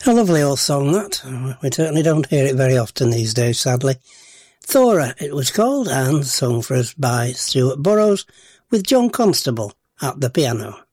A lovely old song, that. We certainly don't hear it very often these days, sadly. Thora, it was called, and sung for us by Stuart Burrows, with John Constable at the piano.